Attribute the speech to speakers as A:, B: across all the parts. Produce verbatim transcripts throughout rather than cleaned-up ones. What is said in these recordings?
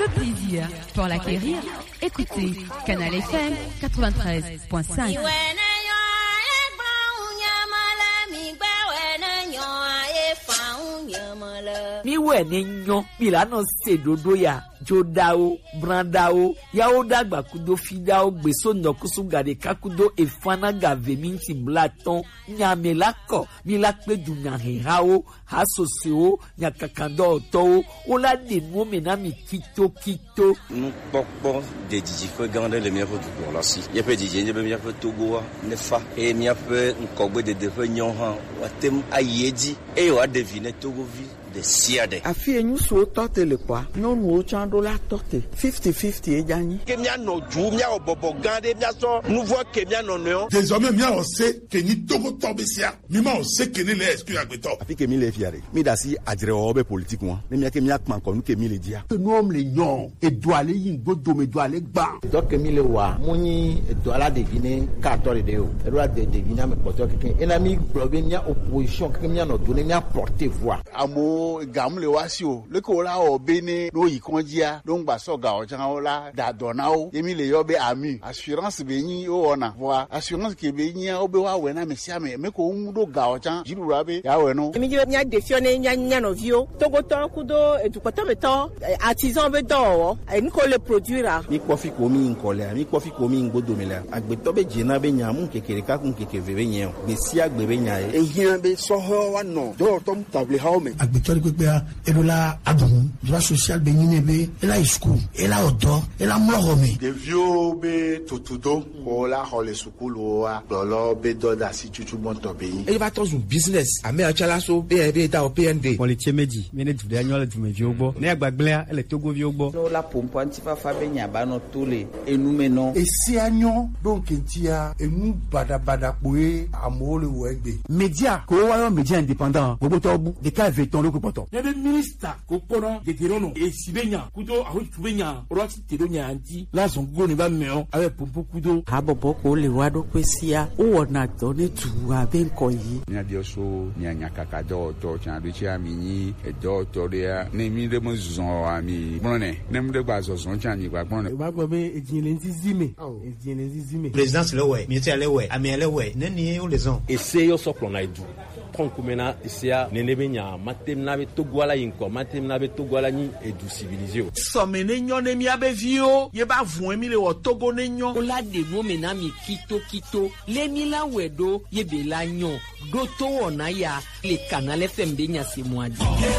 A: le plaisir pour l'acquérir, écoutez Canal F M quatre-vingt-treize point cinq.
B: Mi wene nyo milano sedodo ya jodao brandao yao dagba kudo fidao gbeso nokusu gade kakudo efana gave minti blaton nyamelako milakpe dunya herao hasoseo nyakakando to ola de no menami kito kito
C: pokpo de diji fe gande le miafo du la si ye pe diji ye be miafo togo ne fa e miafo nkogbe de de fe nyon han watem ayedi e wa devine togo vi de siade
D: afie nyu so tote le kwa nyonu o chando la tote fifty fifty e jani
E: ke mia no ju mia obobo gande mia so nouveau ke mia no no
F: désormais mia on sait que ni togo tobesia mi ma on sait que ni le excuse agbeto
G: afi ke mi le fiare mi da si adire obe politique won ne mia ke mia kman ko nu ke mi le dia
H: que nous homme les nyon et doit aller yin godo me doit aller gba
I: donc mi le wa muni doit la deviner quatorze de o e doit de deviner me porter quelqu'un et na mi bloguer mia opposition que mia no donner mia porter voix
H: amo gamle wasio le ko la obene no yikonjia don gba so ga o jan o la da donao emi le yo be ami assurance be yin o ona voa assurance ke be yin o be wa we na me sia me me ko ndo ga o jan jiru ra be ya we no
J: emi je nya defione nya nya no vio togo to kudo edukoto beto artisan be do en ko le produire
I: mi kofi ko mi nkole mi kofi ko mi ngodo mele agbeto be jina be nya mu kekere ka kun kekeve be nya be si agbe be nya
H: e yin be so ho wa no do to table ha o me
K: agbeto pe e do la adun droit social be nyine be e la school e la odo e la mlo me
H: de vieux be tutudo ko la hole school wa lolo be do da si chuchu monto be
L: e va to business ame achala so be be ta o P N D
M: on le tiemeji mene du de anyo le du me vi ogbo ne agbagble ele togo vi ogbo
I: no la pompo antifa fa be nya ba no tole enu me no
H: e si anyo donc ntia enu bada bada poe amole wo egbe
K: media ko wa yo media indépendant gbogbo to bu de ka veton lo ko poto
B: yebe minister ko pono de gerono e sibenya kudo aho tubenya roti tedonya anti la son go ni ba meo ave pompo kudo
D: abobo ko le wa do kwesia o wona to ne tu abe nko yi
G: nya bi so nya nya kaka do to chan do chi ami ni e do to dia ne mi de mo zon ami brone ne mi de gba zon chan ni gba brone
K: ba gbo be ejin le nti zime ejin le nti zime
L: présidence le we ministère le we ami le we ne ni o le zon
N: e se yo so plon aidu konkumena isia nenebenya matemna be togwala yinko matemna be togwala ni edu civilisé
B: so menenyo ne mi abevio ye ba vun mi le wo togo nenyo o la de no mena mi kito kito le mi la wedo ye be la nyon do to wona ya le Canal F M be nya se moadi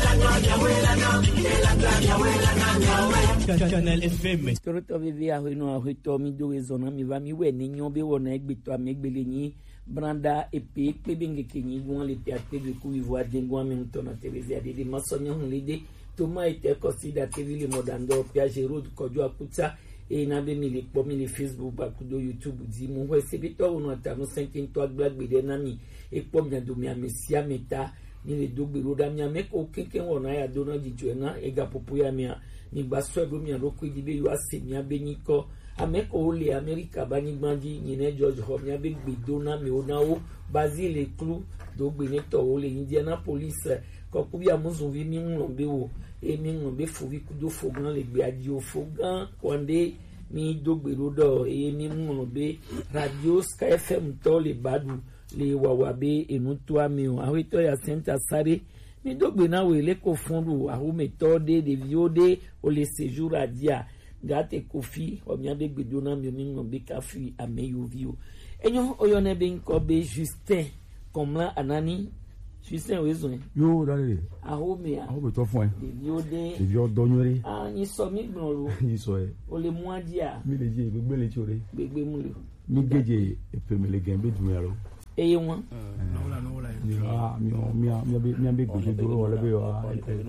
A: Canal F M to to vivi a no a to mi do rezona mi va mi we nenyo be wona egbeto amegbele ni branda epe pebenge kenyi gwan le théâtre de ku ivoire dingwa men to na télévision de masonya hunlide to ma ite consider T V le modando piage road kojo akuta e na be mi le po mi le Facebook ba kudo YouTube di mu ho se bito wono ata no sentin to agbagbe de na mi e po mi ado mi amesia meta ni le dogbe roda mi ameko keke wona ya dona jijo na e ga popo ya mi ni gba so ego mi roku di be yo ase mi abeniko ameko ole America bani gbanji nyine George Homia be gbedona mi onawo Basile Clou do gbene to ole Indianapolis ko ku bi amuzun vi mi nlo be wo e mi nlo be fo vi kudo fogan le gbe aji o fogan kwande mi do gbero do e mi nlo be radio Sky F M to le badu le wawa be enu to ami o awe to ya center sare mi do gbe na we le ko fundu awu metode de viode o le séjour à dia gate kofi o mi ade gbedona mi mi ngombe kafi ameyovio enyo oyone be nko be Justin komla anani Justin wezon
M: yo dale
A: aho me
M: aho be to fun
A: e viode
M: e vi odonyore
A: ah ni so mi gbon ro
M: ni so e
A: o le mu adia
M: mi le je gbegbe le chore
A: gbegbe mu le
M: mi geje e pe me le gembe du yaro
A: eye won
M: no la no la ah mi mi mi be mi be gbe do wala be wa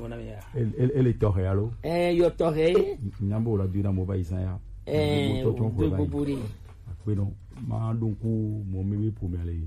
M: el el to yaro
A: eh yo to he
M: nyambo la dina mo ba isan ya
A: eh o gbegbo bori
M: pe no ma dun ku mo me be po me ale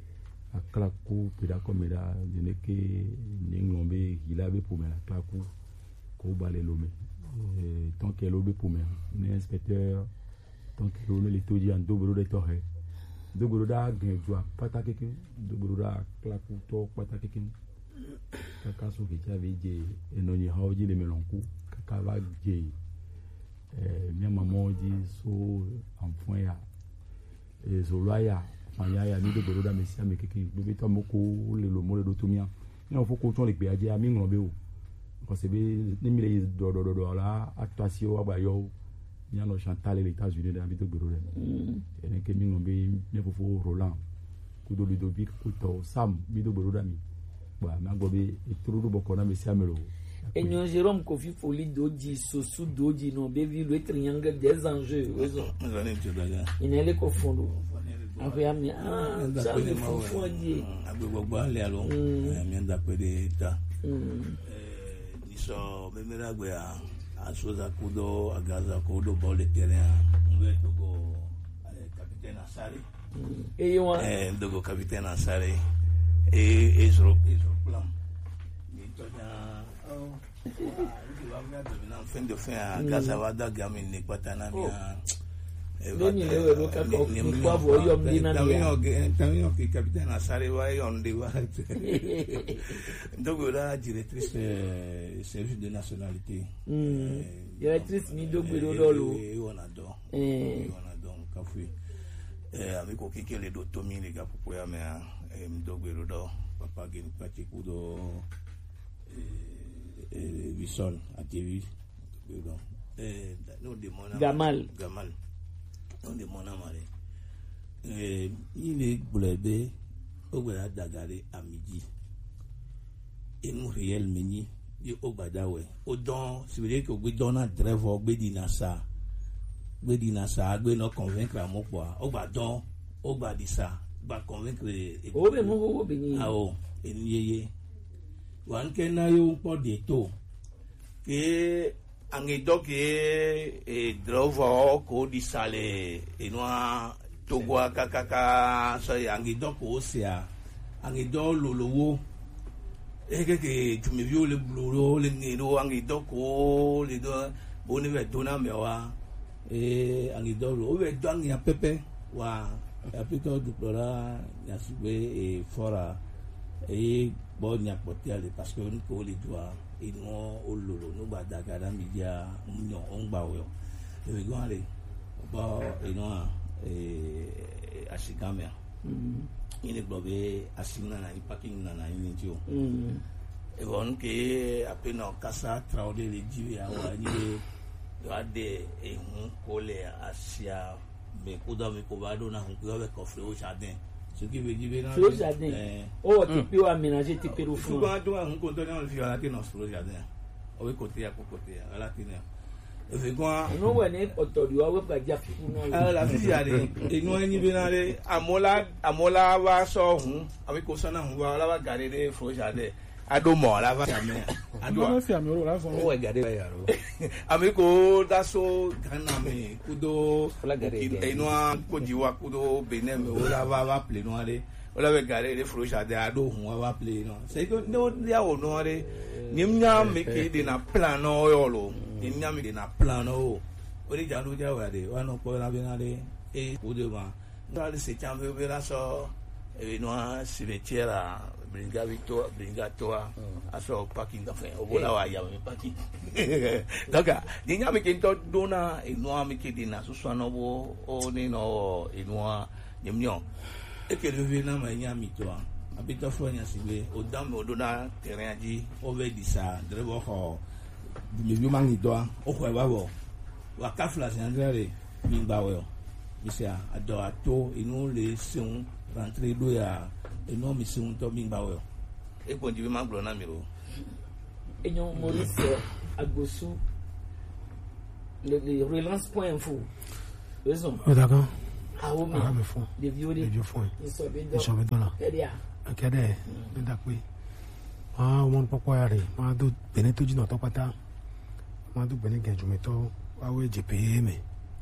M: akla ku pida ko me da ne ke ni ngombe hila be po me la akla ku ko bale lo me eh tant que lo be po me ni inspecteur tant que lo le to di an do bro de to he do bro da gen ju pata keke do bro da akla ku to pata keke kaka so ke ja veje enonyi haoji le melonku kaka va je eh mi maman dit so enfant ya et so loya maya ya ni de boro da mesia me keke do be to moko le lo mo le do to mia ni on faut ko ton le pe aje ami ngombe o ko se be ni mi le do do do la actuation agba yo ni ano Chantal les États-Unis da bi to boro le e ne ke mi ngombe mi fofo Roland ku do Ludovic ku to Sam bi do boro da mi ba ma go be e turu do boko na mesia me lo
A: et nous Jérôme Kofi Folie Doji Sosu Doji no be vi le triangle des enjeux il est le cofondo après ami ah ça me faut dire
O: abi gbogbo ale alo mi nda pe de ta eh ni so me mera gbe a asoza kudo agaza kudo ball terrain ngwe dogo capitaine Asare
A: et yo
O: eh dogo capitaine Asare et et sur sur plan ni to na oh en fin de fin à Gazawada gamin ni patana mia
A: Deni lewe roka ko kwa voyo mdina
O: ni tamio ki capitaine Asare wa yon de wa dogo la directrice service de nationalité
A: directrice ni dogo dolo
O: e wona do e wona do kafu eh amiko kikele do tomi le gapo ya me dogo do papa gen pati kudo eh Bison à T V eh non de mona
A: Gamal
O: Gamal non de mona mare eh il est blébé au bala dagare à midi et nous réel meni di ogbadawe o don si veut que gbe don na driver gbe di na sa gbe di na sa gbe no convaincre amopo ogbadon ogbadi sa ba convaincre
A: o be mo wo be ni
O: ah o eniyeye wan ke na yo po de to ke angedo ke e driver ko di sale enwa togo kakaka so angedo ko sia angedo lolowo eke ke tumi vio le bluro le ngiro angedo ko le do boni ve dona mewa e angedo lo ve do angia pepe wa apito duplora ya sube e fora e bonya potiale parce que ko le doa e no ololo no ba dagara media munyo ongba wo e go ale ba e no e asigamea il globe asigna na parking na na ni tio e won ke apena kasa traode le jiwe awa ni do ade e hun ko le asia me kuda me ko bado na hun ko be ko fle o jardin ce qui veut dire na
A: fle jardin o ti pe o aménager ti pe ro fun
O: ko do hun ko to na fi ala ti na fle jardin o we ko te ya ko ko te ala ti na e ko
A: no we ni otori wa we pa ja fiku na
O: ala fi ya de inu eni bi na le amola amola wa so hun abi ko so na hun wa la wa gare de fle jardin ado mo la va jamais ado
P: no fi ami ro la fun
O: o we gare ya ro ami ko da so gana me kudo
A: la gare
O: inu ko jiwa kudo benin me o la va va ple no ale o la we gare de fle jardin ado hun wa va ple no c'est que no ya o no ale nimnya me ke de na plan no yo lo nimnya me de na plan no o ri janu ja wa de wa no ko la be na de e kudo ma dal se chambe be la so e no cimetière bringa victoire bringa toi aso parking da fe o bola wa ya me parking daga ni nya me kento dona e no me ke dina so so no bo o ni no e no nyemnyo e ke le vena ma nya mi to abita fo nya sibe o dam o dona terrain ji o ve di sa drebo ho mi bi mangi do o ko ba bo wa kafla sandre mi ba wo mi se ado ato inu le seun rentrer do ya eno mi se un to mi gba wo e ko ndi bi ma glo na mi ro
A: enyo Maurice Agbosu le le relance point info raison
K: oh d'accord
A: ah oui
K: ah me fond
A: des vieux des
K: vieux fond
A: ils sont bien
K: ils sont bien là
A: kedia
K: kede nda pe ah won popo ya re ma do bene to jina to pata ma do bene ge jume to wa we je pe me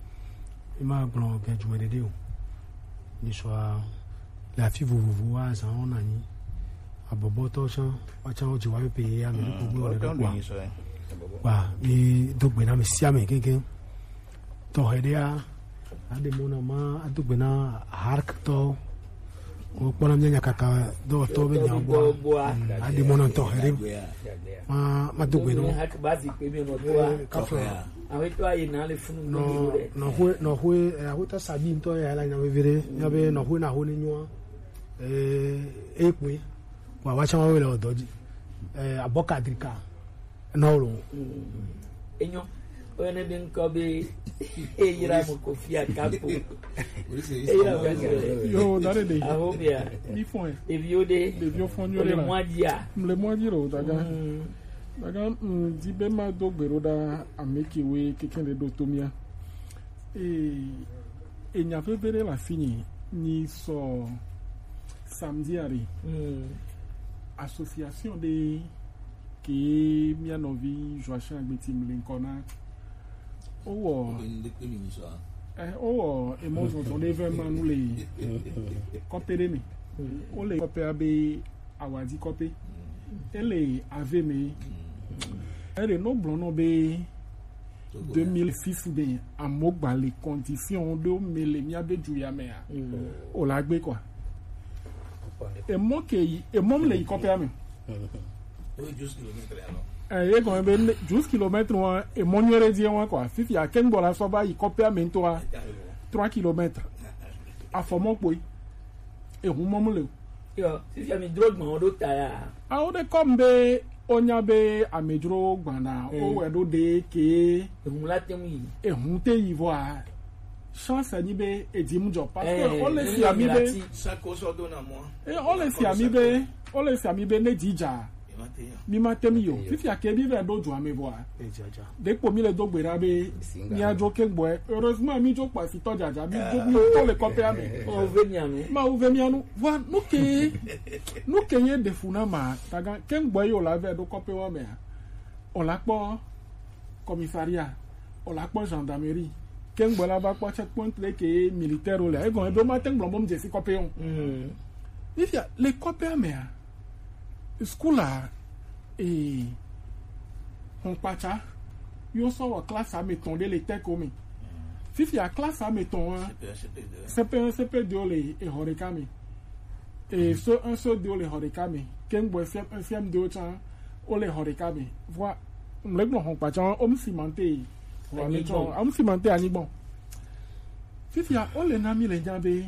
K: ma blon ge jume de de o ni so la fi vovovo wa san ona ni abobo to san wa chan o ji wa pe ya mi ko gbe ore kwa wa mi do gbe na mi sia mi keke to hedia ade mona ma adu gbe na hark to o kpɔna mianya kaka dɔwɔtɔ bɛ nya bɔ adi mɔnɔ tɔ hɛrɛ ma ma do gbe no kafɛ nɔhoe nɔhoe ahotɔ sabi ntɔ ya la nyame vere nyabe nɔhoe na ho ne nyɔa ekpe wa wa chama wele odoji eh aboka drika na olo
A: enyo oyene bi nko bi eyira mo kofia kapo eyira ba
P: yo dare de
A: ahobia
P: ni fon
A: e viode
P: de vieux fon yo le
A: moadia
P: le moadia ro daga daga di be ma do gbero da ameki we kekende do tomia e e nya fevere la fini ni so samedi ari mm. association de qui mianovi Joachim Agbetim Lincoln oh eh oh et moi on est vraiment nous les compter ni on les copé abe awadi copé elle avait mais elle no blanc no be deux mille six ben à Mogba les conditions de melemia be juyamea o la gbe quoi et moi qui et moi les copé ami douze kilomètres alors eh quand ben douze kilomètres moi et mon yere di moi quoi fifi a ken bola so ba y copé ami toi trois kilomètres a formon boy et hu mom le
A: yo fifi ami drogue ma do taya
P: a o de comme be onya be amedro gbana o we do de ke
A: hu la temi
P: e hu te y voir chance ni be e di mu jo parce que on les ami be
O: ça cause donne à moi
P: et on les ami be on les ami be ne dija mi ma temi yo fifi akebi ve do jo ame boa de po mi le do gbera be mi ajo ke gbo heureusement mi jo pa fi to jaja mi jo mi to le copé ame
A: o ve mi anu
P: ma o ve mi anu wa no ke no ke ye de funa ma taga ke gbo yo la ve do copé wa me o la po commissariat o la po gendarmerie ke gbo la ba po checkpoint le ke militaire o le e go e do ma ten gbo mo je si copé on mm if ya le copé ame school a et on pacha yo so wa classe a meton de le tek omi fifi a classe a meton C P un C P deux le e horikami et so un so deux le horikami ken bo F M deux chan o le horikami voi le bon on pacha on cimenté wa meton on cimenté ani bon fifi a o le na mi le nyabe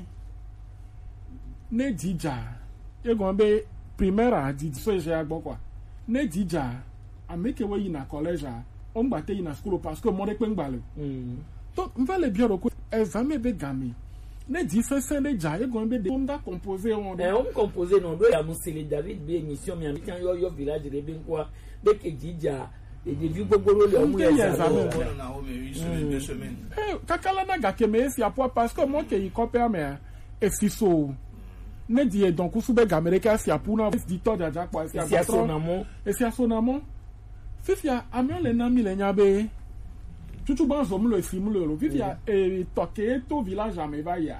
P: ne dija e gon be primaire a di so je agbo kwa ne dija a make way na college a on gbate na school parce que mo re pe ngbale mm to nva le bioro ko examen be gami ne di se se le ja e gon be de onda composer on
A: eh on composer non do ya musili David be émission mi ami tan yo yo village re be nko de ke dija e de vi gogoro le omu examen
O: na o me huit semaines deux semaines
P: eh kakala na ga ke me si apo parce que mo ke y copé me e fiso ne die donc usube gamereka si apuna di to jaja kwa si
A: asonamo
P: e si asonamo fifia amion le na mi le nyabe tutu ban zo mu le fi mu le fifia e toke to village amevaya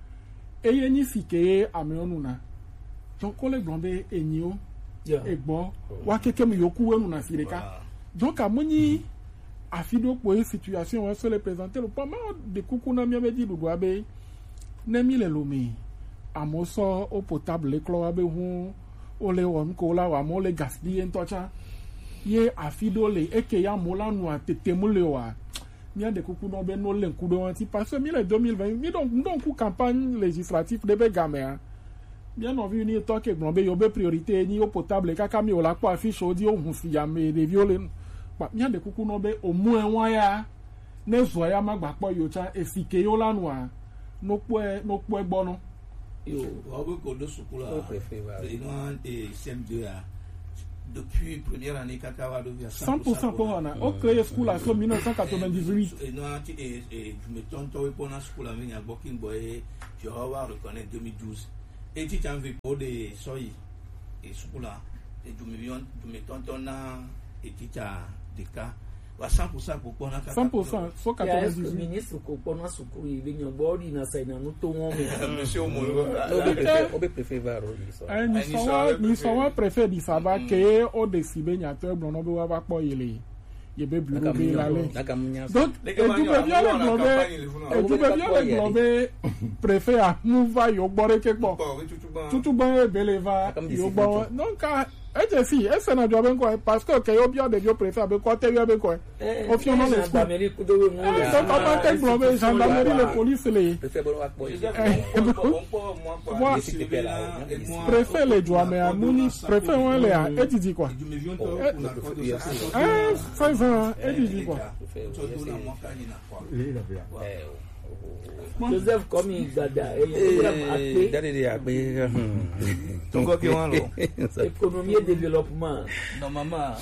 P: e yeni fike amion nuna donc ko le glombe enio egbo wa keke mi yoku wenu na fireka donc amoni afido po situation wa so le présenter le pas mal de coucou na mi be di dudu abe ne mi le lomi amoso o potable klo abe hu o le won ko la wa mo le gaspiller ntocha ye afido le eke ya mola nu atete mu le wa mi ade kuku no be no le nkudo anti parce que mi le deux mille vingt mi donc donc campagne législative de be gamea bien on vu ni to ke gbon be yo be priorité ni o potable kaka mi o la po affiche o di o hu fi ya me de viole pa mi ade kuku no be o mu enwa ya ne zo ya magba po yo cha efike yo lanu a no po no po egbo no
O: yo wabu ko do sukula ino e C M deux a depuis première année kakawa do via
P: cent pour cent pour on a o créé school à so mille neuf cent quatre-vingt-dix-huit
O: et no anti et et je me tonto we pona school a venia working boy je va reconnaître deux mille douze et tu t'en veux pour des soy et school a et du million du me tonto na et tu t'as des cas cent pour cent pour pona
P: cent pour cent so quatre-vingt-dix-huit
A: ministre ko pona sukuru ibe nyo body na sai na no to won me
O: monsieur mo
A: obe préfet va ro
P: so eh ni so ni so wa préfet di saba ke o de sibe nya to egbon no be wa ba po ile ye be bureau be la le donc et tu be bien le globe et tu be bien le globe préfet a mouva yo gbore ke gbo tutu gbo e bele va yo gbo donc e je fi e se na jo ben ko parce que ke yo bio de yo préfet be ko te yo be ko o fi on le
A: gendarmerie kudo we mo le
P: donc on te globe gendarmerie le police le préfet le jo mais amuni préfet on le a e dit quoi eh ça va e dit quoi
A: Joseph Komi Dada et
Q: Dada de Abbé. Donc, quoi qu'il en soit,
A: économie et développement.
Q: Non, maman.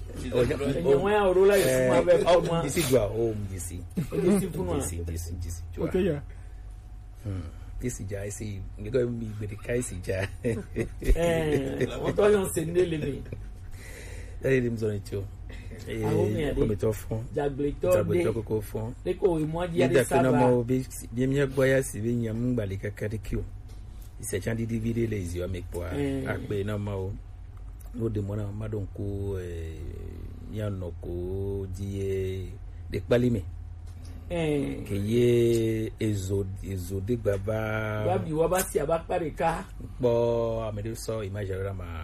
A: D'ici, doit, oh, d'ici. D'ici, pour moi. D'ici, d'ici, d'ici.
P: Ok, ya.
Q: Ici, ya, ici. Il y a un peu de cas ici, ya.
A: Eh, on doit enseigner les mains.
Q: Dada de Mzonetio. Et comme étant fond,
A: Jagletor,
Q: Coco fond,
A: les co et moi,
Q: il y a des phénomènes bien mieux boya si bien y a mon balika kadikio. Il s'est changé divider les yeux avec quoi. Après, non, moi, nous demandons à Madonko, Yanoko, die, des palimés. Que y ait ezo, ezo de baba.
A: Babi, wabasi, abapareka.
Q: Bon, à me dire ça, imaginez ma.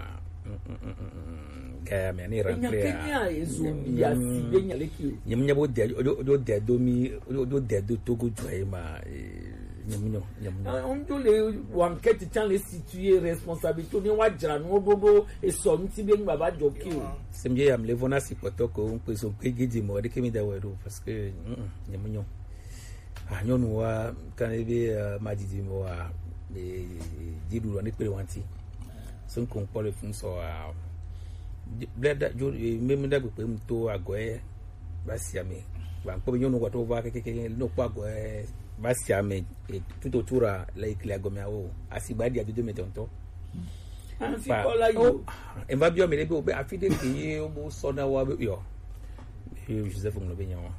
Q: Kaya me ani rentré
A: à Zambia si benya lekio
Q: nyamnya bo de do de do mi do de do Togo joima nyamnyo nyamnya
A: on do le wan keti chan le situer responsabilité ni wa jara no dodo e so nti be baba jokio
Q: semje yam le vona si potoko on peut so kegiji mo de kemi da wedo parce que nyamnyo ah nyonu wa kan ebe majidi mo wa de jidu ro ni pere wanti son kon pole fun so bleda jo même da go pem to agoe basiame ba ko nyono ko to va ke ke no ko agoe basiame tout autour la ikle agomia o asibadi abido metonto
A: anfi kola yo
Q: en va bio me lebe o be afide ke o bo sona wa yo Joseph mo be nyawa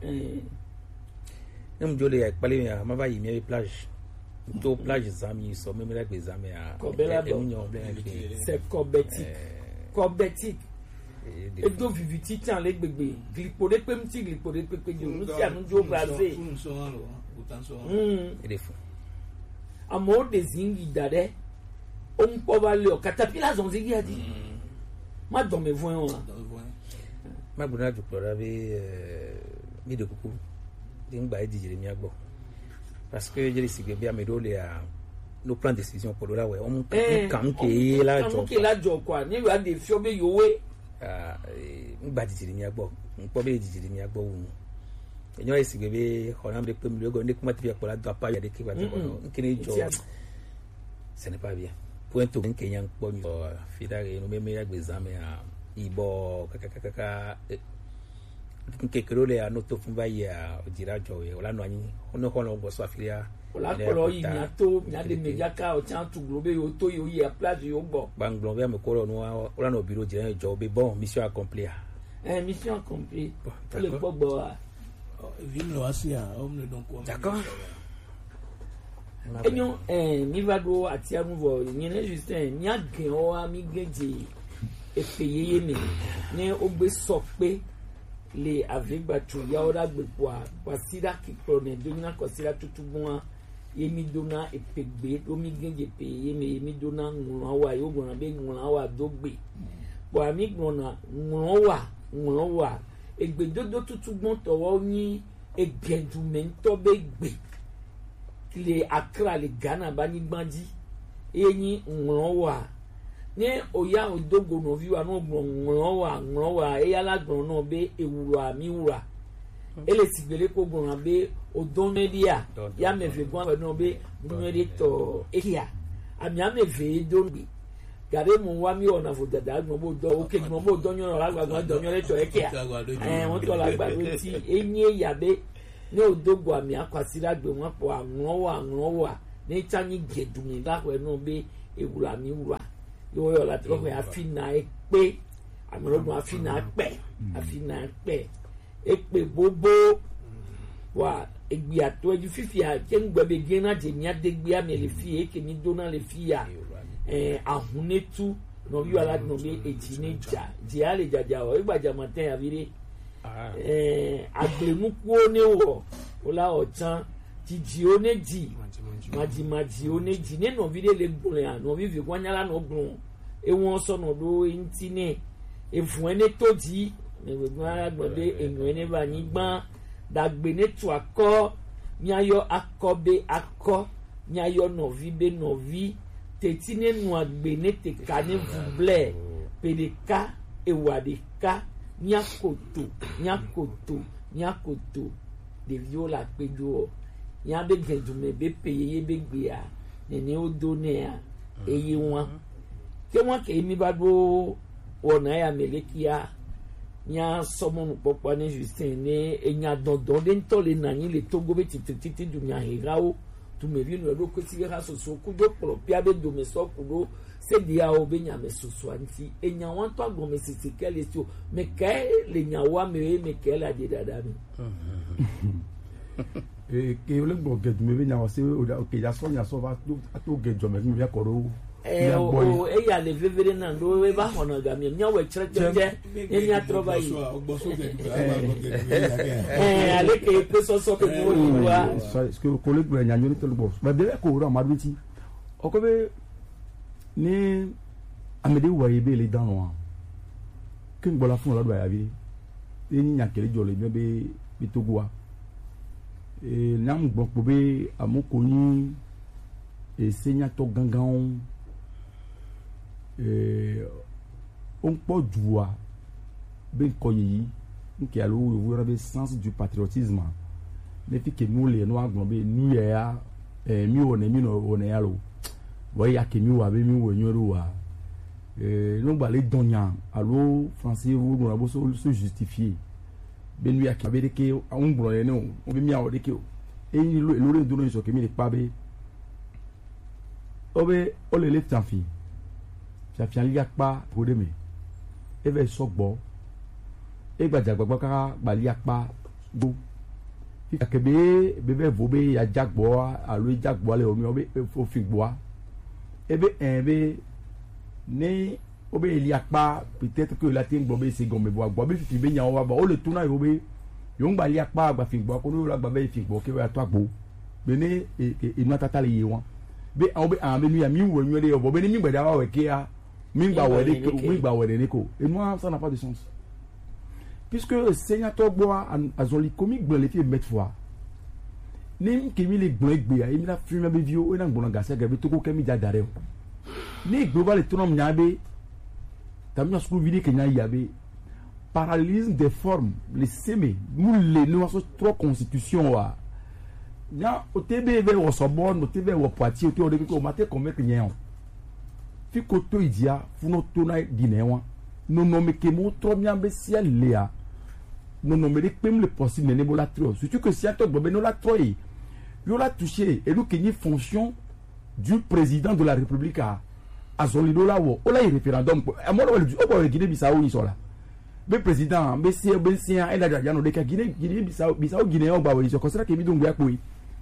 Q: em jole ya pale ya ma ba yi me plage to plage zami so même la be zami a
A: c'est cobetic cobetic et do viviti tan le gbegbe glipode pemti glipode pepe jo nu si anu jo braze
Q: mm ele fo
A: amo de zingi dade on po ba le katapila zon zingi adi ma don me voin on
Q: ma gbona ju plora be mi de kuku din gba di jere mi agbo parce que je si be amedo le a no prend décision pour la ouais on kan ke la jo
A: ke la jo kwa ni wa de fio be yowe
Q: ah ngba jijiri mi agbo npo be jijiri mi agbo wu enyo esi bebe khona mbe pem le go ne kuma ti akola do pa ya de ki ba do nkini jo ce n'est pas bien point to nke yan po mi fidare no me me agbe examen a ibo kaka kaka nke krole a no to fun ba ya ojira jo e ola no anyi ono hono go so afiria
A: ola kolo yi na to na de mediaka o chan tu globe yo to yo yi a place yo gbo
Q: banglon be me kolo no ola no biro je jo be bon mission accomplie
A: eh mission accomplie le gbogbo a
O: vim lo asia homme donc
Q: d'accord
A: enyo eh mi va do ati anuvo yin ne justin mi agen o ami geje e peyeye mi ni o gbe so pe le avigba tu ya ora gbe po a pasira ki prone do na kosira tutugun yemi dona epegbe do mi geje peye mi yemi dona nran wa yo gbon be nran wa do gbe po ami gbona nran wa nran wa egbedodo tutugun towo yin egedumento be gbe le Accra le Ghana ba ni gbanji eyin nran wa ni oya odogo no vi wa no gbon nran wa nran wa e yala gbon no be ewuro ami wura ele sigbele ko gbon be odon media ya me ve gbon no be nwere to ekia ami ame ve don bi gare mu wa mi ona fo dada gbon bo do o ke gbon bo do yan la gbon do yan le to ekia eh won to la gba do ti enye ya be ní odogbo àmì akwasira gbé wọn pọ àwọn wà àwọn wà ní chanyi gẹdùnmí lápẹ náà bẹ ewúrà mi wúrà yóò yọ láti lọ́pẹ́ àfihàn ẹ pé àmì ọdún àfihàn pẹ àfihàn pẹ ẹ pé bóbó wà ẹgbẹ àtọ ẹjú fífi àjẹngbẹbẹ gẹ́nà jẹ̀mí adégbé àmì ẹ̀ lè fi ẹ̀ kẹ́mi dóná lè fi yà ẹ̀ àhúnétú náà yóò aládùn bẹ èjì ní jà jẹ́ àlè jàjà ọ̀ ẹgbàjà mọ̀tẹ́ àbírí eh agbenuku ne wo ola ochan jiji oneji maji maji oneji ne no vide le gbon ya no vi vi kwanyala no gbon e won so no do intine e fun ene toji me gbon ara gbode enyu ene ba ni gban dagbe ne tu akọ nyayo akobe akọ nyayo no vi be no vi tetine nu agbe ne te kane vuble pedeka ewadeka nyakoto nyakoto nyakoto de viola pejo nya be gendume be peye be gbe a nene odo ne a eyi won ke won ke mi ba do ona ya melekia nya somonu popo ne Justin ne enya dodon de ntole na yin le togo be tititi du nya hirawo tu me vi no do ko ti ga so so ku do pro pia be do me so ku do se dia o be nya me so so anti enya won to agbon me sisi kele ti o me ke le nya wa me me ke la de dada mi
M: e ke le gbo ge du me be nya o se o ke ya so nya so ba to ge jo me mi ya koro
A: eh o e ya le vevere na ndo we ba hono ga mi nya we chere chere e nya troba yi eh ale ke pe so so ke mo ni wa
M: ce que collègue be nya nyoni to bo ba de ko ro ma duti o ko be ni amede wa ibe le dan wa kin gbola fun lo do ya bi e nya kele jo le be bi togo wa e nam gbo po be amoko yin e senya to gangan eh on po jua ben koyi nke alo wo rabe sens du patriotisme ne fi ke mu le no agbon be nu ya eh mi o ne mi no o ne ya lo bo ya ke mi wa be mi wo nyoru wa eh no ba le donya alo français wo no rabo so se justifier ben nu ya ke be de ke on bro ye no o be mi a o de ke e ni lo lo re do no so ke mi le pa be obe o le le tanfi fiafian li akpa bode me e be sogbo e gbajagbagba ka gba li akpa do fi akebe bebe vobe ya jagbo alo jagbo le omi obe fo figbo e be en be ne obe li akpa peut-être que la tin gbo be se gombe bo agbo be fi be nya wa ba o le tuna yo be yo gba li akpa gba figbo ko no la gba be figbo ke wa to agbo be ne e no tata le yi won be an be an be mi ya mi wo nyu de obo be ni mi gbeda wa we ke ya mi gba we de ko mi gba we de ko et moi ça n'a pas de sens puisque seigneur to gbo azoli comique gbo le fi mettre fois ni ki mi le gbo egbe ya mi la fi me be vio e na gbo na gase ga be to ko ke mi ja dare ni global le tonom nya be tam nya school vidi ke nya ya be parallélisme des formes les semer nous les nous so trop constitution wa nya o tebe be wo sobon o tebe wo poati o te o de ko mate convaincre nyen fi ko to idia funo to na dinewa no no me ke mo tro mi ambe sia lea no no me de pem le possible ne bo la tro surtout que si ato gbo be no la tro yi yo la toucher et nous kenyi fonction du président de la République à azolido la wo o la référendum e mo lo le o bo Guinée Bissau yi so la be président be si be si a ela ja no de ka Guinée Guinée Bissau Bissau Guinée o ba wo yi so considère que mi dungu apo yi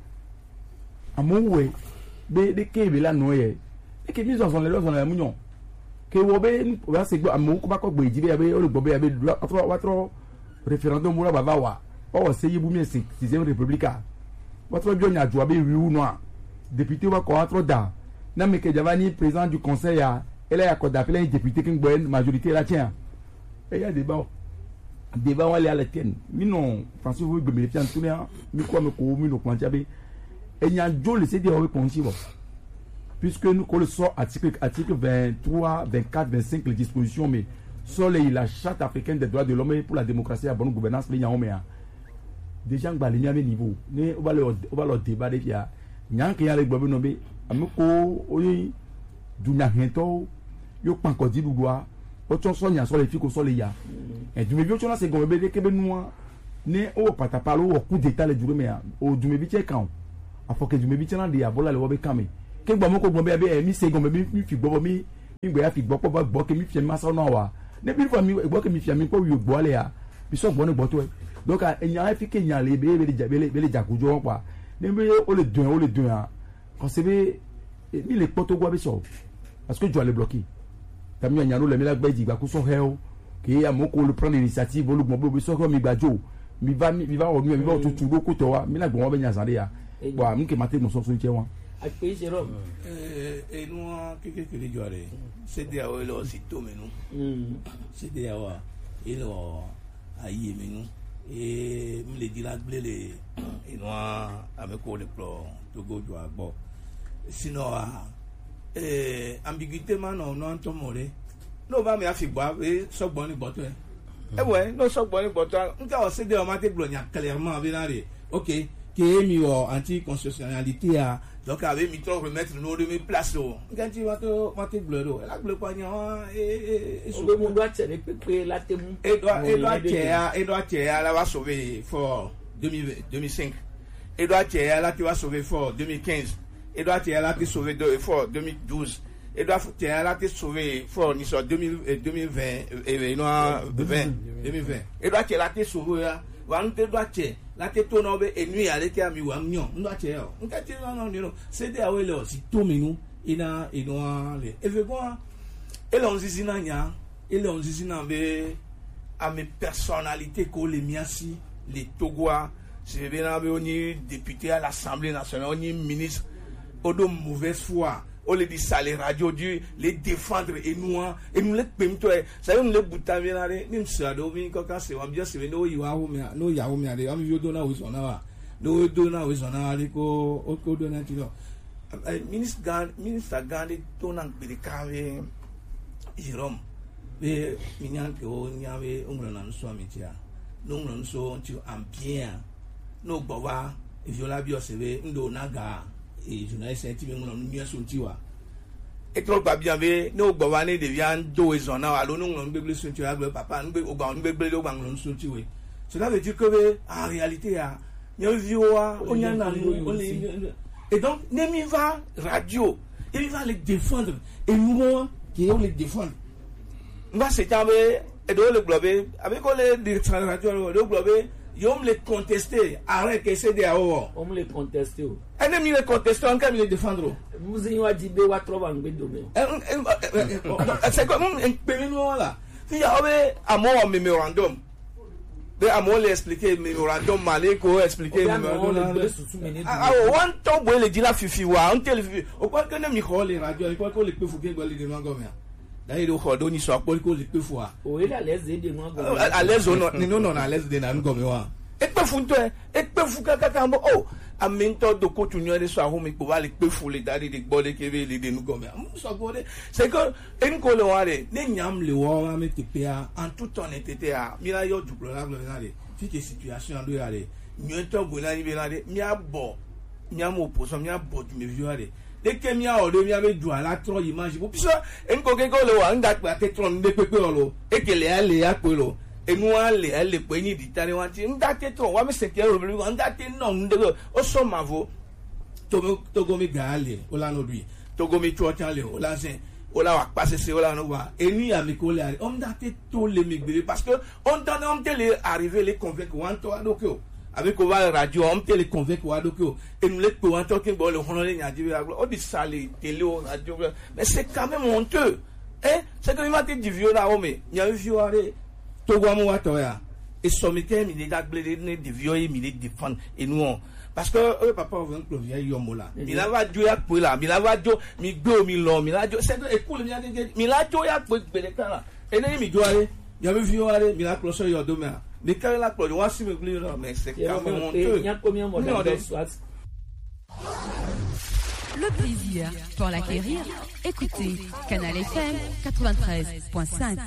M: amowe be de ke be la no ye e ke mi zo son le lo son la munyon ke wo be o ba se gbo amu ko ba ko gbo ejire be o le gbo be be atro watro référendum mo la baba wa o se yi bu mi sixième république watro bi onya aju be wiwu no a député wa ko atro da na me ke javani président du conseil a ele ya ko da pele député kin gbo majorité la tien e ya débat débat wa le ala tien mi non François vous gbe me fian tout mi ko me ko mi no kwanja be et y a jo le C D O conçu puisque nous qu'on le sort article article vingt-trois, vingt-quatre, vingt-cinq les dispositions mais sur les la charte africaine des droits de l'homme pour la démocratie et la bonne gouvernance les nyamé déjà ngba le nyamé niveau ne on va le on va le débat de ya nyank ya le gbo no be amiko oyi dunya hento yo pan ko di duwa o ton so nya so le fi ko so le ya e du me bi o ton se gbo be de kebe nuwa ne o patapalo o coup d'état le du me o du me bi che kan afọkẹ jume bi tiẹna de abola le wo be kame ke gbo mo ko gbo be be mi se gbo me mi fi gbo mi mi gbo ya fi gbo ko ba gbo ke mi fi ma so na wa ne bi fo mi gbo ke mi fi mi ko wi gbo le ya bi so gbo ne gbo to donc enya fi ke nya le be be de jabele be le jakujo won pa ne be o le dun o le dun a ko se be mi le poto gbo be so parce que jo le bloquer tam nya nya no le mi la gbe ji gba ku so he o que à mon le prendre l'initiative le bon bo so ko mi gbajo mi va mi va o mi mi va tutu go ko to wa mi la gbon wa be nya sande ya wa mi ke mate mo so so nche wa
A: akpe Jérôme
O: eh eh nous quelque que les joueurs c'est des awé là aussi tout mais nous c'est des awé il aïe mais nous et me les dit la blé les et nous avec le plan to go to agbo sinon eh ambiguïté man non non to moré no va me afigba et so bon ni boto eh ouais no so bon ni boto nka o c'est des o mate blonya clairement venare OK que mi o anti-constitutionnalité a donc avec mi trop remettre nos de mes places quand tu vas te mate bleu la bleu pas nya et et
A: so mo doit tirer pépé la temu
O: et doit et doit tirer et doit tirer la va sauver fort deux mille vingt-cinq et doit tirer là qui va sauver fort deux mille quinze et doit tirer là qui sauver de fort deux mille douze et doit tirer là qui sauver fort ni sur deux mille vingt et non vingt deux mille vingt et doit tirer là qui sauver là wan te doit tirer la te to no be enu ale ke ami wam nyon ndo ache yo nka ti no no no se de awele o si to minu ina ino le eve go ele on zizina nya ele on zizina be a mes personnalités ko le miasi les togois c'est bien be oni député à l'Assemblée nationale oni ministre odo mauvaise foi on les dit ça les radios du les défendre et nous et nous les pemto ça nous les buta venare nim ça do mi ko ka se wa bien se no yiwa hu me no ya hu me ale am yo do na wi sona wa no do na wi sona ale ko o ko do na ti do ministre gan ministre gande to na be kawe Jérôme be minyan ko nyawe umro na so mi tia no umro so ti am bien no gbo wa viola bi o se be ndo naga et journaliste ti me ngolo mi aso ti wa e tro gba bien be no gbo wa ni de vian do e zona wa lo no ngolo ngbe so ti wa gbe papa ngbe o gba ngbe gbe lo gba ngolo so ti we cela veut dire que en réalité a nyo viwa o nya na o le et donc ne mi va radio il va les défendre et nous qui on les défendre va se tabe et do le globe avec les directeurs radio le globe yom les contester arrête que c'est des awo
A: on les contester
O: et ne mi les contester on les défendre
A: vous y wa dibe wa trova ngbe do me
O: c'est comme un périmètre là il y avait un mot en mémorandum de à moi les expliquer mémorandum maléco expliquer ah one temps boy le dit la fifi wa on tel au quoi que ne mi ko les radio quoi que les peut fouquer goli de mango mais là il ko do ni so apol ko le peut fois
A: o il à l'aise de mango
O: à l'aise non non non à l'aise de na ngo me wa et peut funto et peut fouka kaka mbo oh a mento do ko tu nyore so ahu mi ko va le peut fou le dadi de bode ke ve le de ngo me so bode c'est que en ko le ware ne nyam le wa me tipia en toute honnêteté a mira yo du problème là de fi que situation do yare nyoto go na ni be na de mi abo mi am opposition mi abo tu me viore de ke mi a o de mi a be du ala tro image bo piso en ko ke ko le wa nda pa te tron de pepe lo e ke le ale ya pe lo e nu ale ale pe ni di tare wa ti nda te tron wa me se ke ro bi nda te no nde o so mavo to to go mi gale o la no dui to go mi cho chale o la se o la wa passer se o la no wa e ni a mi ko le on nda te to le mi gbere parce que on donne on te le arriver les convaincre wan to adoko avec la radio on te les convaincre wa doko et nous les pour en talking about le honoré Nigeria on dit ça les télé radio mais c'est quand même honteux hein c'est que il m'a dit vieux là homme il y a eu vieux allez to go mo wa to ya et somité mi les blé de vieux mi les défendre et nous parce que euh, papa on veut que vieux yomo là mi la radio ya pour là mi la radio mi go mi lo mi radio c'est que écoute mi mi radio ya pour belé là et ne mi do aller il y a eu vieux allez mi la cloche yo demain mais quand la cloche on s'y me glisse mais c'est quand même honteux
A: il y a combien de modèles
R: le plaisir pour l'acquérir écoutez Canal F M quatre-vingt-treize point cinq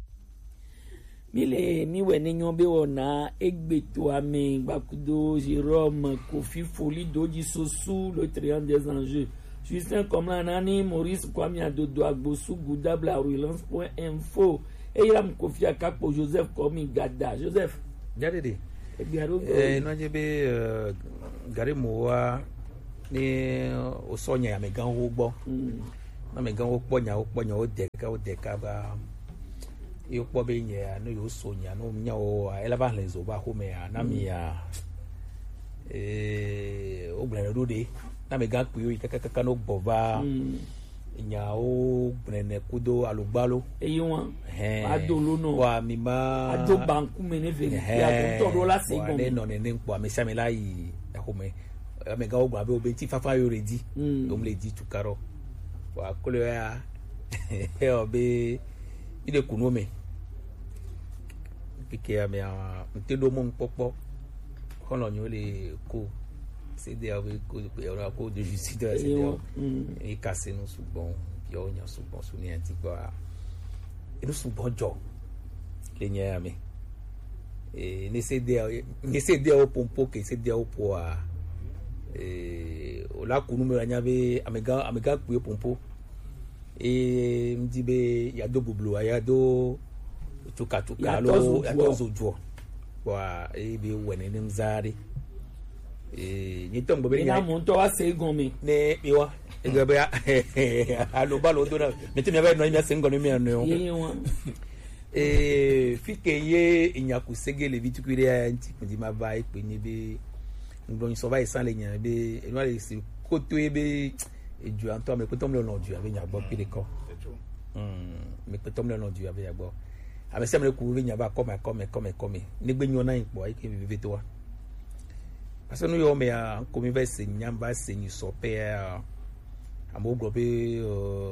A: mile mi wene nyombe ona egbeto ame bakudo Jérôme Kofi Folie Doji Sosu le triangle des enjeux Justin Komlanani Maurice Kwame Adodo Agbosu Gouda Blarulance point info et il a me confié à Capo Joseph Komi Gada Joseph
Q: Jadede eh no jebe gare mowa ni osonya ya megan wo gbo na megan wo ponya wo ponya wo deka wo deka ba yo po be nye no yo sonya no nya wo ela ba lezo ba ho me ya na mi ya eh o bla do de na megan pe yo ikaka no gbo ba nyao brene kudo alugbalo
A: eyi won adolo no
Q: wa mi ma
A: ado banku me ne veri ya to do la se
Q: wa ne no ne npo mi sami lai ehome me ga ogba be obe ti fafa yo ready o mle di tukaro wa kolo ya e obe ide kunu me pike ya me ntedo mo npopo kono nyo le ko c'est des avec on a cause de justice de c'est et casser nous sous bon yo nya sous bon sous ni anti quoi et nous sous bon jo les nya mais et ne c'est des ne c'est des au pompo que c'est des au pour et la kunu me nya be amega amega ku pompo et me dit be ya do bublo ya do tuka tuka lo ya to zo jo wa e be wene nem zari eh ni tombo be
A: nya mo to wa se gon mi
Q: ne mi wa e gbe ya alo ba lo do na mi ti mi ba no mi se ngon mi anu eh fike ye inyaku segele bitukire ya nti ndi ma ba ipe ni be ngbon so ba isan le nya be e no le si koto e be eju anto me koto me lo ju abi nya gbo pire ko mm me koto me lo ju abi nya gbo ame se me ku be nya ba come come come come ni gbe nyon na ipo ai ke bi to wa parce que nous yo me a comme va se nyamba se ni sope amo gbo be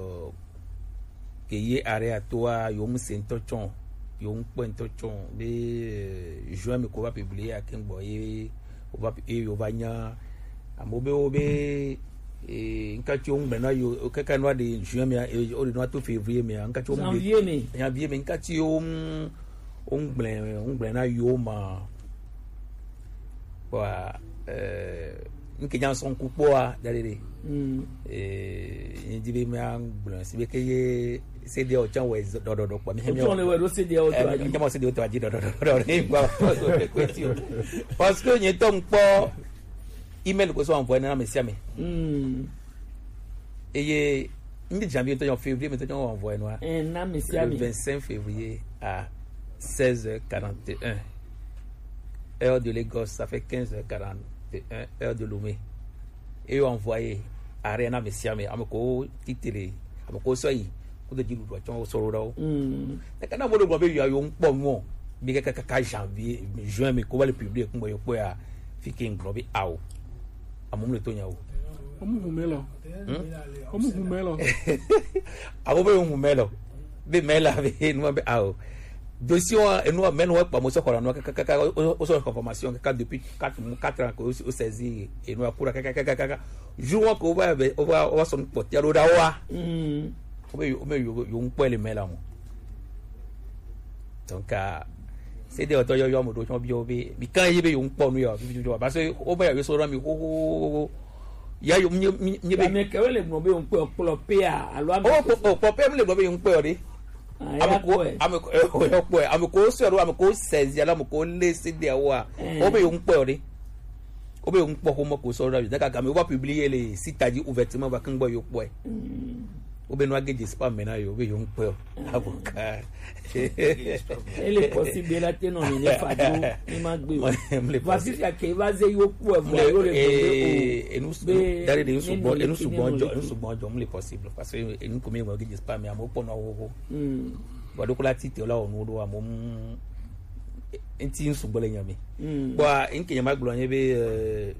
Q: ke ye area toa yo mu se ntochon yo mu po ntochon be juin me ko va publier a ken gbo ye o va e yo va nya amo be o be e nka ti o ngbe na yo o kaka no de juin me o de no to février me nka ti o mu
A: janvier me
Q: janvier me nka ti o o ngbe o ngbe na yo ma wa euh nke jan son kupo a dalere mm eh ni dibe mi an blan sibe ke ye C D O chan we do do do pa mi
A: mi on le we do C D O to aji
Q: mo C D O to aji do do do ni gba parce que ni ton po email ko so envoyer na me sia me mm et ni janvier to février me to envoyer no
A: eh na me sia me
Q: le vingt-cinq février à seize heures quarante et un heure de Lagos, ça fait quinze heures quarante et un heure de Lomé. Et envoyé à Rena Messiame, à Moko, titré, à Moko Soyi, pour de dire que tu as solo. Mais quand on voit que tu as un bon mot, mais que janvier, juin, mais comment le public, comment il peut faire un gros out. À mon le tonneau.
P: Comment vous mettez là? Comment vous mettez là?
Q: À vous mettez là. Mais mais là, nous avons dossier et nous même ouais pas monsieur corona kaka au sur confirmation que depuis quatre ans que au saisi et nous akura kaka kaka jour ko va on va on va son porter lo dawa mm o me o me yo yo npo ele mela mo donc c'est des auto yo yo mo do chon bi o bi bi kan ye be yo npo nu yo bi jo parce que o ba yo so ran mi ho ya yo mi mi be
A: me ke le mo be yo npo opolo pe a alo am
Q: o po pe le mo be yo npo yo de ameko ameko ameko ameko so ro ameko seize ala ameko le se de wa o be yo npo re o be yo npo ko mo ko so ro da ka me wa publier le site di ouvertement ba kan gbo yo po e o be no agage spam me na yo o be yo npo avoka
A: ele possibilité non ni fa do ni ma gbe o voici ça que va ze yo po e mo yo le
Q: e nous dare de nous bon e nous bon jo nous bon jo mo le possible parce que e nous comme mo agage spam me amo po no wo mm wa do ko la tite la onu do amo enti nsu gbole nyame wa enke nyama gbolo nye be euh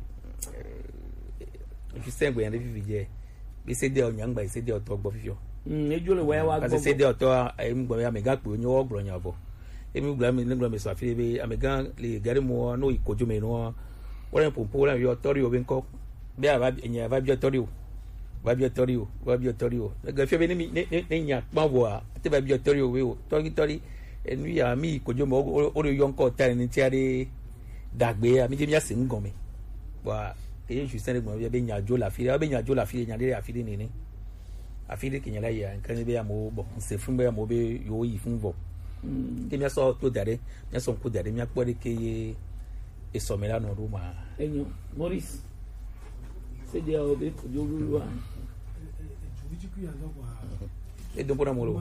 Q: je sais gbe yan de vivije be se de onyangba se de oto gbo fifio
A: mm ejo le wa wa
Q: gbo se de oto em gbo ya mega pe onyo gbolo nya bo emi gbolo mi ngbo mi so afi be amega le gari mo no ikojo me no wọ́n pòpò wọ́n yọ tọ́rí o bí nkọ́ bí ẹ̀yìn àbá bí ọtọ́rí o bá bí ọtọ́rí o bá bí ọtọ́rí o gẹ́gẹ́ fẹ́ bẹ́ẹ̀ ní ní ìyàn pọ́n wọ̀ à àti bá bí ọtọ́rí o wé o tọ́rí tọ́rí ẹnu yà mí ìkójó mọ́ ó lè yọ nkọ́ ta ẹni tí a lè dàgbé àmì jẹ́ mi àsè ń gàn mi wà èyí ń sùsẹ́ nígbà bí ẹ̀yìn àjò làfíìrì ẹ̀yìn àjò làfíìrì ẹ̀yìn àdéhìí àfíìrì nìní àfíìrì kìnyẹn láyé à nǹkan níbi àmọ́ bọ̀ ǹsẹ̀ fún bẹ́ẹ̀ àmọ́ bẹ́ẹ̀ yóò yìí fún bọ̀ kí mi sọ tó dàdé mi sọ kó dàdé mi àpọ̀ dé kéye esomela no ruma
A: enyo Maurice c'est dia obe kujulu wa
K: jubichuku ya ndo kwa
Q: e ndo pona molo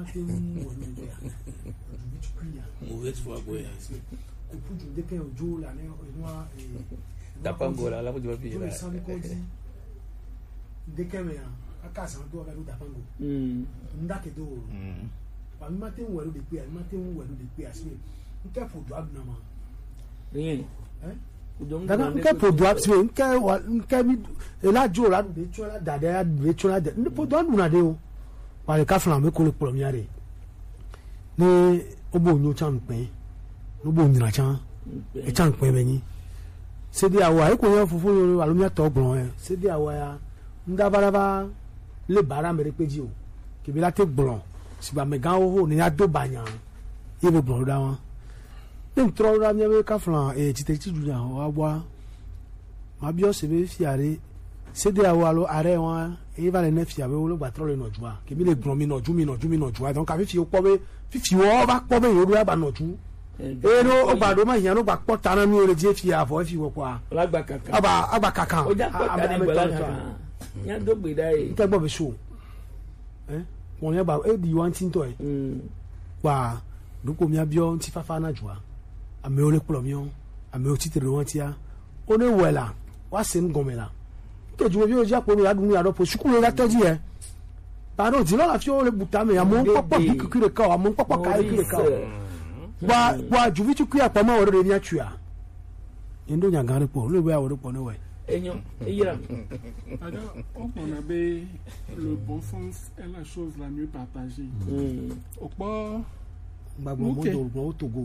O: mauvaise foi boy
K: ko puju de ke ojo la ne no
Q: da pangola la puju bi la
K: de ke me akasa do ba do da pango
A: mm
K: ndake do ba mi ma te wẹ̀lú de pe mi ma te wẹ̀lú de pe asi nke fodo abna ma
A: rien
K: eh dana nke fodo asi nke wa nke mi ela jo la de cho la da de de cho la de ni fodo anu na de o wa le ka flan me ko le premier re ni obo nyo chan pe obo nira chan e chan pe be ni se di awa e ko yan fufu yo alo mi to gbon e se di awa ya nda baraba le bara mere peji o ke bi la te gbon si ba me gan o ni ado banya e be gbon da won ni tro ra mi e ka flan e ti te ti ju ya wa wa ma bi o se be fiare se di awa lo are won e va le ne fiare o lo gba tro le no ju a ke mi le gbon mi no ju mi no ju mi no ju a donc ka fi fi o po be fi fi o ba po be yo ru ba no ju ero ogbado ma yan ogba pota na mi o le je fi afo fi wo kwa
A: lagba kaka
K: aba agba kaka
A: o ja pota ni bola kan yan do gbe dai
K: nke gbo be so eh won yan ba e di one tin to e wa duko mi abio nti fafa na jua ame o le plo mi o ame o ti tere won ti a o ne wela wa se ngomela to ju bi o ja po ni adun ya do po sukuru la toji e pardon ti lo la fi o le buta me amo popo kikire ka amo popo ka kikire ka wa wa juvichu kuya kwa ma woro ni atua endo nya gare po le we aworo po ne we
A: enyo eyira
P: ada on a be le bon sens est la chose la mieux partagée mm. Okpo
K: gbagbo mo do mo togo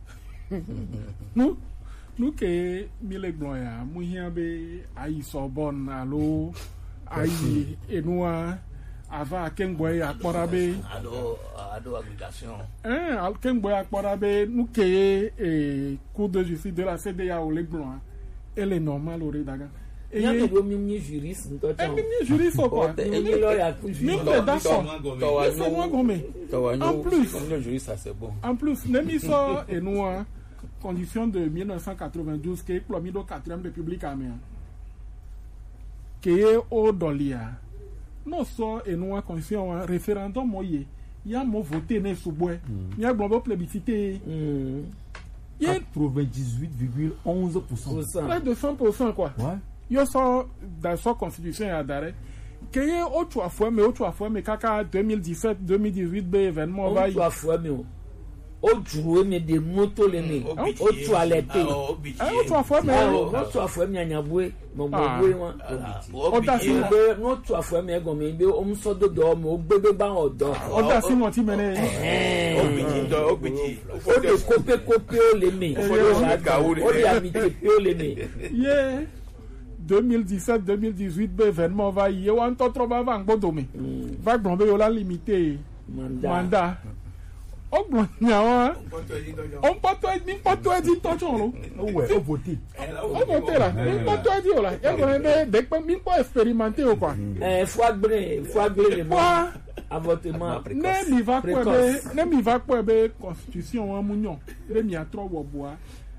P: nu nu ke mi le gbon ya mu hia be ayi Sorbonne alo ayi enua ava kengboy akporabe
O: ado ado agrégation
P: eh al kengboy akporabe nou keye e cour de justice de la C D A O le blanc elle est normale au redaga
A: et il y a des mini juristes nto
P: ta mini juriste quoi
A: et lawyer ku juriste
P: en plus
Q: le juriste ça c'est bon
P: en plus nemi so et nous condition de mille neuf cent quatre-vingt-douze que plomido quatrième république américaine que au dolia non so et nous condition référendum moye ya mo voter ne souboy ya global plébiscité
M: quatre-vingt-dix-huit virgule onze pour cent
P: près de cent pour cent quoi
M: ouais
P: yo so dans sa constitution ya dare que ye autre fois mais autre fois mais kaka deux mille dix-sept deux mille dix-huit be événement va
A: autre fois mais o jouer mais des motos les mais o toilette
P: autre fois mais
A: autre fois mais anyabwe mo mo bwe won
P: o da si
A: mo autre fois mais go me be o mso dodo mo gbebe ba odo
P: o da si mo ti mene
O: o biji do o biji
A: o de kope kope o le me o de amite pe o le me
P: yeah deux mille dix-sept deux mille dix-huit be événement va y o an to tro ba va ngbodo me va gbon be yo la limité mandat o gbon nya wa on poto ni poto di tojo lo
M: o we o voter
P: o voter la ni poto di o la e go be de pe mi po expérimenter o quoi
A: eh faut agbre faut agbre le moi avortement
P: ne mi va ko be ne mi va ko be constitution wa munyon le mi atro wo boa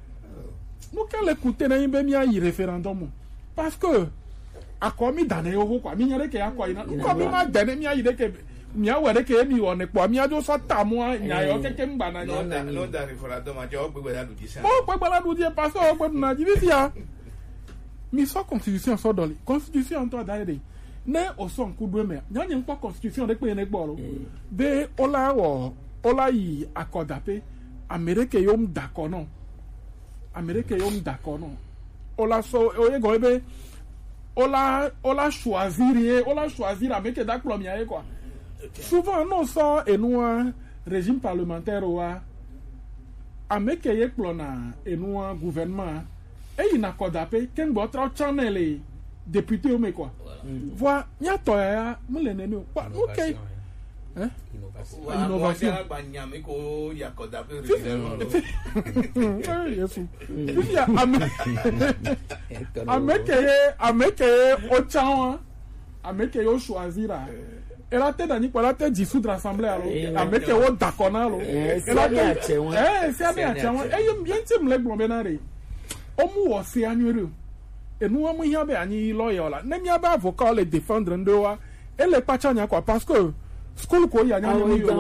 P: no ka le kute na yimbe mi ayi référendum parce que akomi dane yo quoi mi nyere ke akwa ina ko mi ma dane mi ayi de ke mi awere ke mi won po mi ado so tamu nya yo keke mba na
O: no da no da référendum a jo gbegbe da ludi sa
P: mo gbegbe la ludi parce que o gbe na ji bi ya mi so constitution so doli constitution to da ire ne o so nku do me nya nyi npa constitution de pe ne gboro be ola wo ola yi akodape amerike yo m d'accord non amerike yo m d'accord non ola so oye go ebe ola ola choisir ola choisir avec d'accord mi aye quoi souvent non ça et nous régime parlementaire wa ameke ye plona et nous gouvernement et il n'accorde pas ken bo tra channel les députés o me quoi voilà nya to ya mo le nenu quoi OK hein
O: innovation ba nyame ko yakode pas
P: yesu ya ameke ameke o chan ameke yo choisir elle a été dans elle a été dissoudre l'assemblée alors avec au d'accord là elle a bien eh c'est bien tiens et yum bien tim le glombe na re o mu wo se anuru et nous amu hia be ani lawyer la na mi aba avocat le défendre ndoa elle est pas chanya quoi parce que school ko ya nya ni